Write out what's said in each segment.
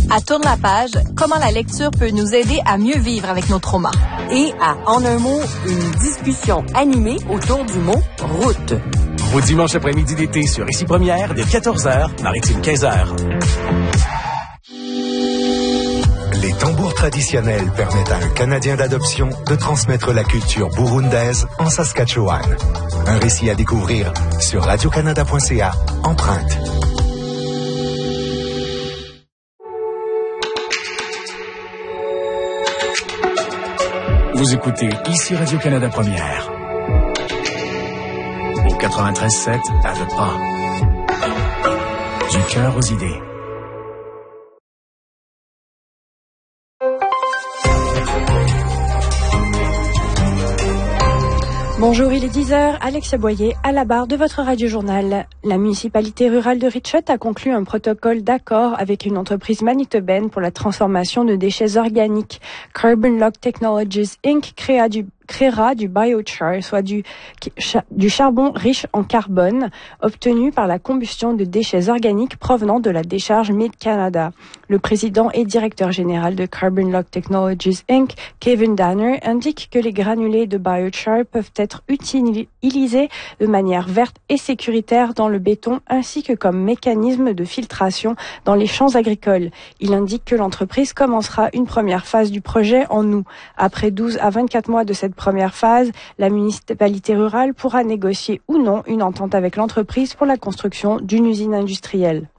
À Tourne la page, comment la lecture peut nous aider à mieux vivre avec nos traumas. Et à En un mot, une discussion animée autour du mot « route ». Au dimanche après-midi d'été sur Ici Première, dès 14h, Maritime 15h. Les tambours traditionnels permettent à un Canadien d'adoption de transmettre la culture burundaise en Saskatchewan. Un récit à découvrir sur radiocanada.ca, Empreinte. Vous écoutez Ici Radio-Canada Première. Au 93.7 à The Pas. Du cœur aux idées. Bonjour, il est 10h, Alexia Boyer à la barre de votre radio-journal. La municipalité rurale de Richet a conclu un protocole d'accord avec une entreprise manitobaine pour la transformation de déchets organiques. Carbon Lock Technologies Inc. créera du biochar, soit du charbon riche en carbone, obtenu par la combustion de déchets organiques provenant de la décharge Mid-Canada. Le président et directeur général de Carbon Lock Technologies Inc., Kevin Danner, indique que les granulés de biochar peuvent être utilisés de manière verte et sécuritaire dans le béton ainsi que comme mécanisme de filtration dans les champs agricoles. Il indique que l'entreprise commencera une première phase du projet en août. Après 12 à 24 mois de cette première phase, la municipalité rurale pourra négocier ou non une entente avec l'entreprise pour la construction d'une usine industrielle.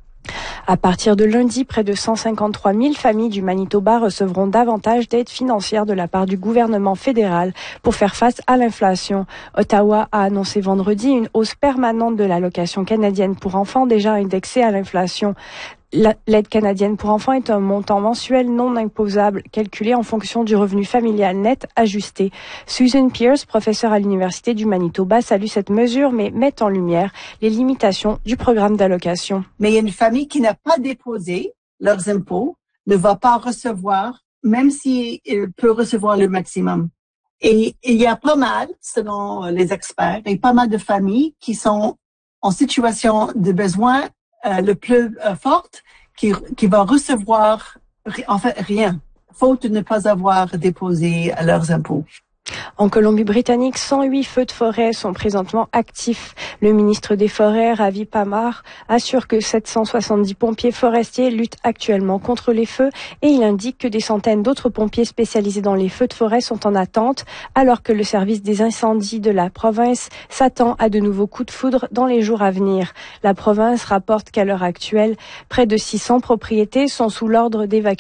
À partir de lundi, près de 153 000 familles du Manitoba recevront davantage d'aide financière de la part du gouvernement fédéral pour faire face à l'inflation. Ottawa a annoncé vendredi une hausse permanente de l'allocation canadienne pour enfants déjà indexée à l'inflation. L'aide canadienne pour enfants est un montant mensuel non imposable calculé en fonction du revenu familial net ajusté. Susan Pierce, professeure à l'Université du Manitoba, salue cette mesure mais met en lumière les limitations du programme d'allocation. Mais une famille qui n'a pas déposé leurs impôts ne va pas recevoir, même si elle peut recevoir le maximum. Et il y a pas mal, selon les experts, et pas mal de familles qui sont en situation de besoin le plus forte, qui va recevoir en fait rien, faute de ne pas avoir déposé leurs impôts. En Colombie-Britannique, 108 feux de forêt sont présentement actifs. Le ministre des Forêts, Ravi Pamar, assure que 770 pompiers forestiers luttent actuellement contre les feux et il indique que des centaines d'autres pompiers spécialisés dans les feux de forêt sont en attente, alors que le service des incendies de la province s'attend à de nouveaux coups de foudre dans les jours à venir. La province rapporte qu'à l'heure actuelle, près de 600 propriétés sont sous l'ordre d'évacuation